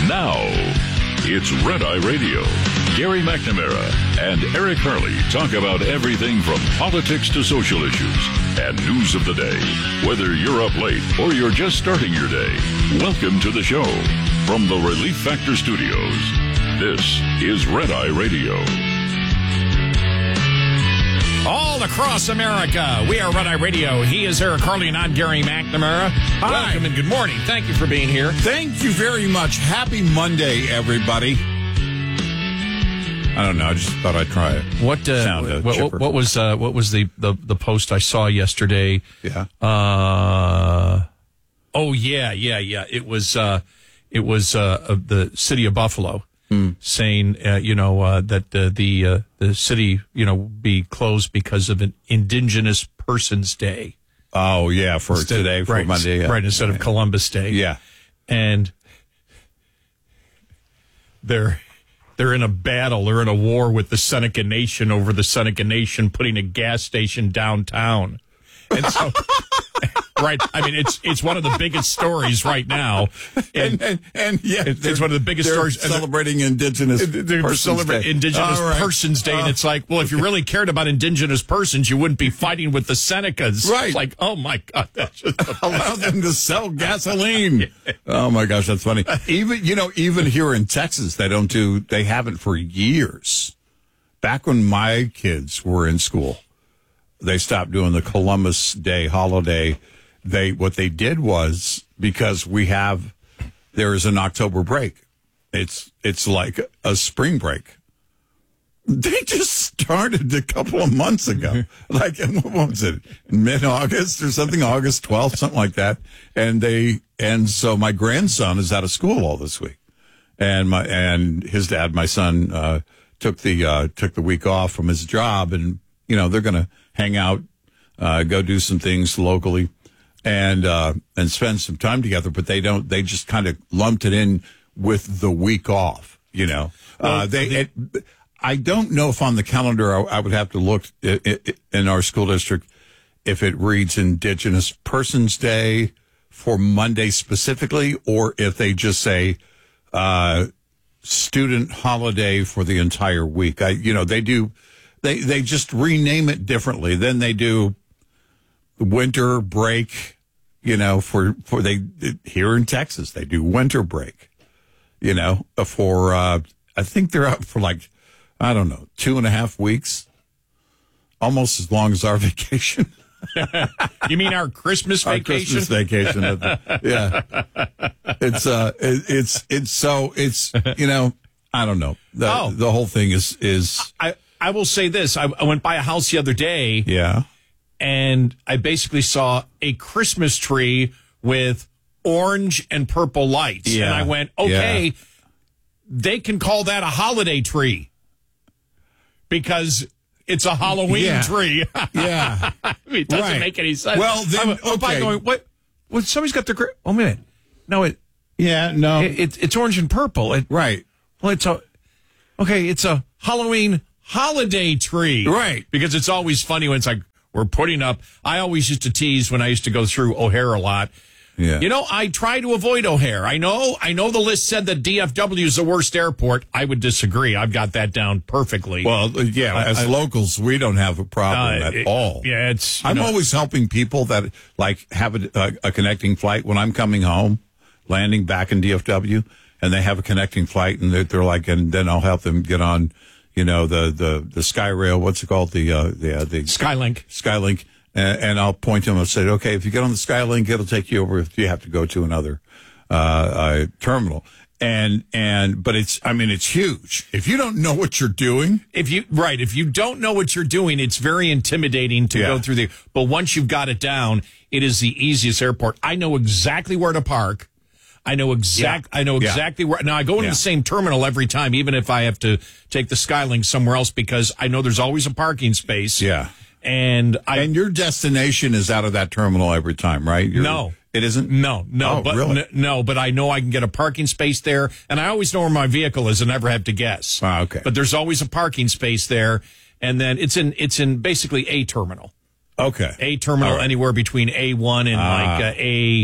Now, it's Red Eye Radio. Gary McNamara and Eric Harley talk about everything from politics to social issues and news of the day. Whether you're up late or you're just starting your day, welcome to the show. From the Relief Factor Studios, this is Red Eye Radio. All across America, we are Red Eye Radio. He is Eric Harley and I'm Gary McNamara. Hi. Welcome and good morning. Thank you for being here. Thank you very much. Happy Monday, everybody. I don't know. I just thought I'd try it. What was the post I saw yesterday? Yeah. It was the city of Buffalo saying that the city be closed because of an Indigenous Persons Day. Oh yeah, for Monday, yeah. Right, instead of Columbus Day. Yeah, and they're in a battle. They're in a war with the Seneca Nation over the Seneca Nation putting a gas station downtown. And so, right, I mean, it's one of the biggest stories right now. And it's one of the biggest stories. Celebrating Indigenous Persons Day. Indigenous Persons Day. And it's like, well, if you really cared about Indigenous persons, you wouldn't be fighting with the Senecas. Right. It's like, oh my God, that's just allow them to sell gasoline. Oh my gosh, that's funny. Even here in Texas, they haven't for years. Back when my kids were in school, they stopped doing the Columbus Day holiday. What they did was, because there is an October break. It's like a spring break. They just started a couple of months ago. Like, what was it? Mid-August or something, August 12th, something like that. And so my grandson is out of school all this week. And his dad, my son, took the week off from his job, and they're going to hang out, go do some things locally, and spend some time together. But they just kind of lumped it in with the week off. I don't know if on the calendar I would have to look in our school district if it reads Indigenous Persons Day for Monday specifically, or if they just say student holiday for the entire week. They do. They just rename it differently. Then they do winter break, here in Texas, they do winter break, for, I think they're out for 2.5 weeks, almost as long as our vacation. You mean our Christmas vacation? Our Christmas vacation. Yeah. I don't know. The whole thing is. I will say this. I went by a house the other day. Yeah. And I basically saw a Christmas tree with orange and purple lights. Yeah. And I went, okay, they can call that a holiday tree because it's a Halloween tree. Yeah. I mean, it doesn't make any sense. Well, then, going, what? Well, somebody's got the... Oh, minute. No, it's orange and purple. Right. Well, it's a Halloween holiday tree. Right. Because it's always funny when it's like, we're putting up. I always used to tease when I used to go through O'Hare a lot. Yeah. I try to avoid O'Hare. I know the list said that DFW is the worst airport. I would disagree. I've got that down perfectly. Well, as locals, we don't have a problem at all. Yeah, I'm always helping people that have a connecting flight when I'm coming home, landing back in DFW, and they have a connecting flight, and they're like, and then I'll help them get on, the SkyRail. What's it called? The Skylink. And I'll point to them and say, okay, if you get on the Skylink, it'll take you over if you have to go to another terminal. But it's huge. If you don't know what you're doing. If you don't know what you're doing, it's very intimidating to go through but once you've got it down, it is the easiest airport. I know exactly where to park. I know exactly where. Now I go into the same terminal every time, even if I have to take the Skylink somewhere else, because I know there's always a parking space. Yeah. And your destination is out of that terminal every time, right? No. It isn't? No. Oh, but really? No, but I know I can get a parking space there, and I always know where my vehicle is and never have to guess. Ah, okay. But there's always a parking space there, and then it's in basically a terminal. Okay. A terminal anywhere between A1 and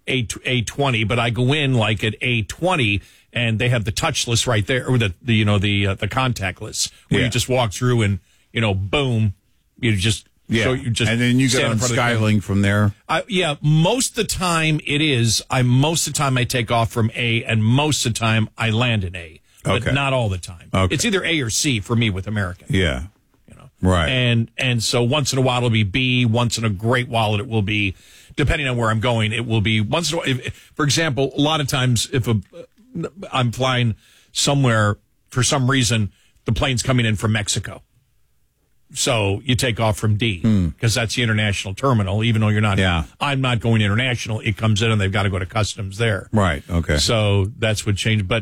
A20, but I go in like at A20 and they have the touchless right there, or the contactless where you just walk through and, boom, you just. Yeah, so you just and then you get on Skylink from there. Most of the time it is. Most of the time I take off from A, and most of the time I land in A, but not all the time. Okay. It's either A or C for me with American. Yeah, right. And so once in a while it'll be B. Once in a great while it will be, depending on where I'm going, it will be once in a while. For example, a lot of times if I'm flying somewhere for some reason, the plane's coming in from Mexico. So you take off from D because that's the international terminal, even though you're not. Yeah. I'm not going international. It comes in and they've got to go to customs there. Right. Okay. So that's what changed. But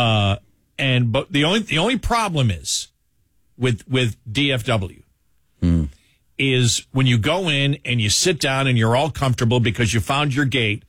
the only problem is with DFW is when you go in and you sit down and you're all comfortable because you found your gate,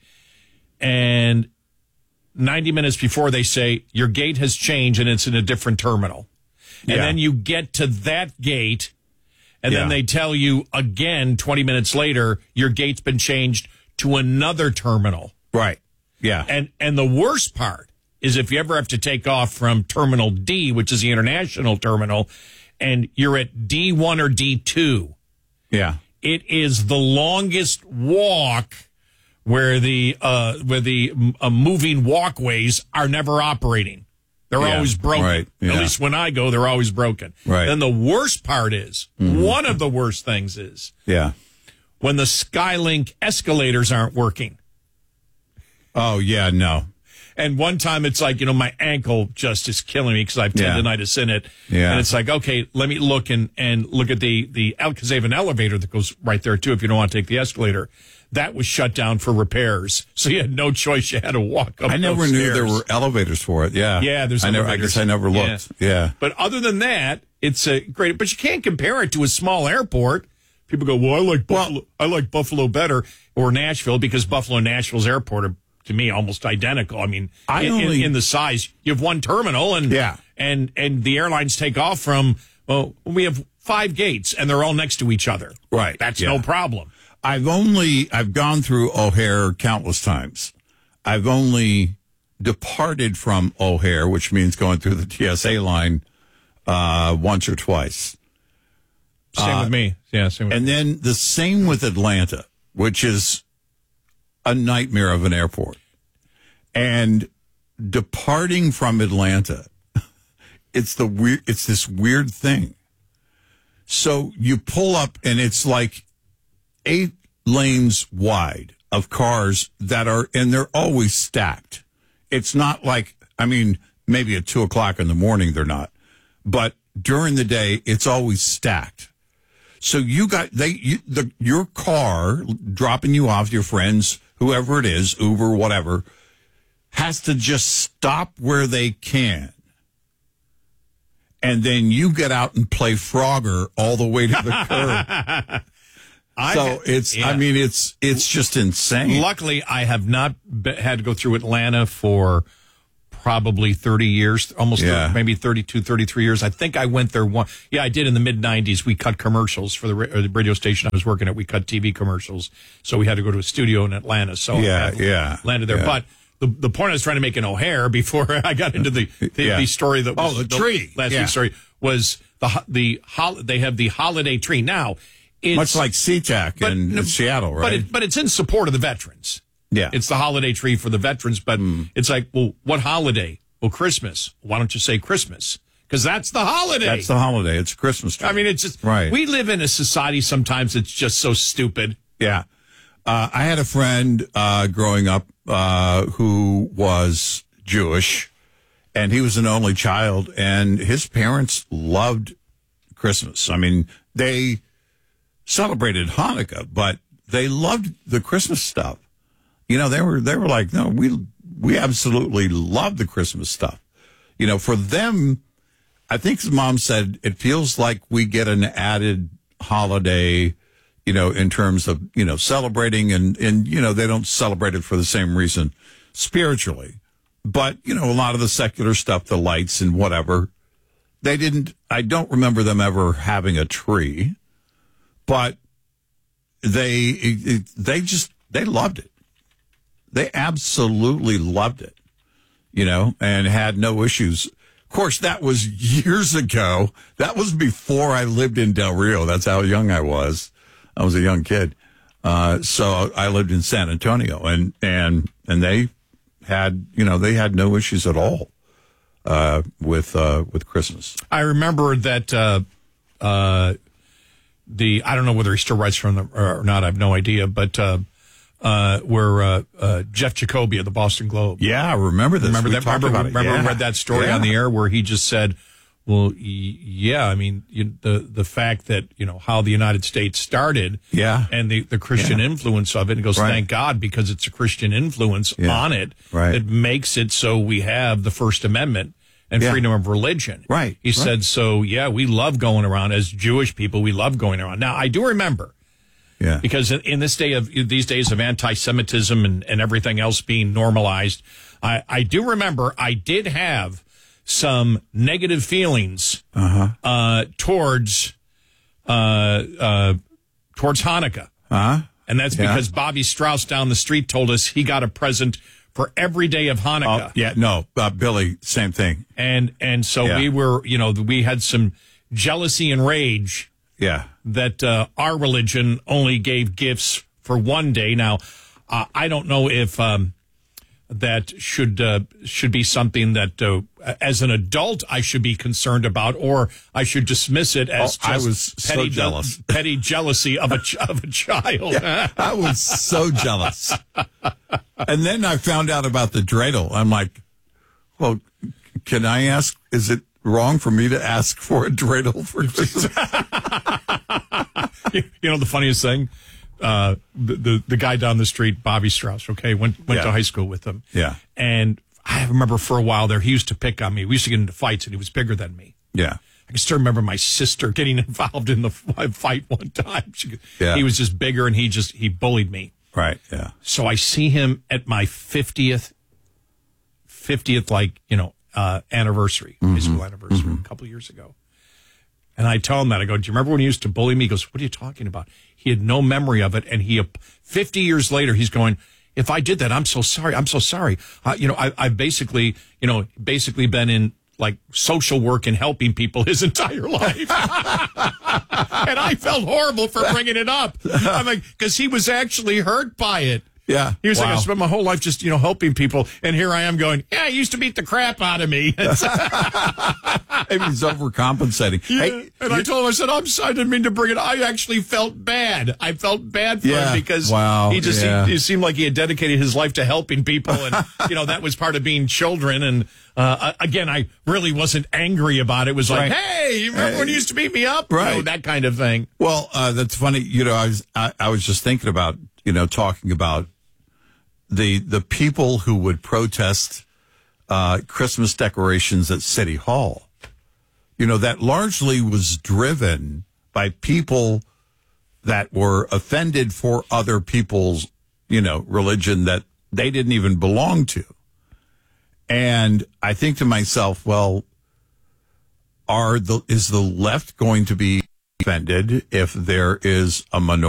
and 90 minutes before they say your gate has changed and it's in a different terminal. And then you get to that gate, and then they tell you again 20 minutes later, your gate's been changed to another terminal. Right. Yeah. And the worst part is if you ever have to take off from Terminal D, which is the international terminal, and you're at D1 or D2. Yeah. It is the longest walk where the moving walkways are never operating. They're always broken. Right. Yeah. At least when I go, they're always broken. Right. Then the worst part is, one of the worst things is, when the Skylink escalators aren't working. Oh, yeah, no. And one time it's like, my ankle just is killing me because I have tendinitis in it. Yeah. And it's like, okay, let me look and look at because they have an elevator that goes right there too if you don't want to take the escalator. That was shut down for repairs. So you had no choice. You had to walk up. I never knew there were elevators for it. Yeah. Yeah, there's elevators. I guess I never looked. Yeah. But other than that, it's great. But you can't compare it to a small airport. People go, well, I like Buffalo better, or Nashville, because Buffalo and Nashville's airport are, to me, almost identical. I mean, in the size, you have one terminal, and the airlines take off from. Well, we have 5 gates, and they're all next to each other. Right. That's no problem. I've gone through O'Hare countless times. I've only departed from O'Hare, which means going through the TSA line, once or twice. Same with me. Yeah, same with me. And then the same with Atlanta, which is a nightmare of an airport. And departing from Atlanta, it's this weird thing. So you pull up and it's like 8 lanes wide of cars and they're always stacked. It's not like, maybe at 2:00 in the morning they're not, but during the day it's always stacked. So your car dropping you off, your friends, whoever it is, Uber, whatever, has to just stop where they can. And then you get out and play Frogger all the way to the curb. It's just insane. Luckily, I have not had to go through Atlanta for probably 30 years, maybe 32, 33 years. I think I went there one. Yeah, I did in the mid-'90s. We cut commercials for the radio station I was working at. We cut TV commercials. So we had to go to a studio in Atlanta. So I landed there. Yeah. But the point I was trying to make in O'Hare before I got into the story that was the tree last week's story was they have the holiday tree. Now, it's much like SeaTac in Seattle, right? But it's in support of the veterans. Yeah. It's the holiday tree for the veterans, but it's like, well, what holiday? Well, Christmas. Why don't you say Christmas? Because that's the holiday. That's the holiday. It's a Christmas tree. It's just, right. We live in a society sometimes that's just so stupid. Yeah. I had a friend growing up who was Jewish, and he was an only child, and his parents loved Christmas. They celebrated Hanukkah, but they loved the Christmas stuff. They were like, no, we absolutely love the Christmas stuff. For them, I think his mom said it feels like we get an added holiday, in terms of, celebrating and they don't celebrate it for the same reason spiritually. But, a lot of the secular stuff, the lights and whatever, I don't remember them ever having a tree, but they loved it. They absolutely loved it, and had no issues. Of course, that was years ago. That was before I lived in Del Rio. That's how young I was. I was a young kid. So I lived in San Antonio, and they had, they had no issues at all with Christmas. I remember that I don't know whether he still writes from them or not. I have no idea, but where Jeff Jacoby of the Boston Globe. Yeah, I remember this. Remember we read that story on the air where he just said, well, yeah, I mean, the fact that, how the United States started and the Christian influence of it. And he goes, thank God, because it's a Christian influence on it that makes it so we have the First Amendment and freedom of religion. Right. He said, so, we love going around as Jewish people. We love going around. Now, I do remember. Yeah. Because in these days of anti-Semitism and everything else being normalized, I do remember I did have some negative feelings towards Hanukkah. And that's because Bobby Strauss down the street told us he got a present for every day of Hanukkah. Billy, same thing. And so we were, we had some jealousy and rage. Yeah. That our religion only gave gifts for one day. Now, I don't know if that should be something that as an adult I should be concerned about, or I should dismiss it as I was so jealous. Petty jealousy of a child. Yeah, I was so jealous. And then I found out about the dreidel. I'm like, well, can I ask, is it wrong for me to ask for a dreidel for Christmas? The funniest thing, the guy down the street, Bobby Strauss, went to high school with him. Yeah. And I remember for a while there, he used to pick on me. We used to get into fights, and he was bigger than me. Yeah. I can still remember my sister getting involved in the fight one time. He was just bigger, and he bullied me. Right, yeah. So I see him at my 50th anniversary, high school anniversary, a couple of years ago. And I tell him that. I go, do you remember when he used to bully me? He goes, what are you talking about? He had no memory of it. And 50 years later, he's going, if I did that, I'm so sorry. I'm so sorry. I've basically been in like social work and helping people his entire life. And I felt horrible for bringing it up. I'm like, because he was actually hurt by it. Yeah. He was like, I spent my whole life just, helping people. And here I am going, he used to beat the crap out of me. Maybe he's overcompensating. Yeah. Hey, and I told him, I didn't mean to bring it. I actually felt bad. I felt bad for him because he seemed like he had dedicated his life to helping people. And, that was part of being children. And, again, I really wasn't angry about it. It was like, hey, you remember when you used to beat me up? Right. That kind of thing. Well, that's funny. I was just thinking about, talking about the people who would protest Christmas decorations at City Hall. That largely was driven by people that were offended for other people's, religion that they didn't even belong to. And I think to myself, well, is the left going to be offended if there is a minority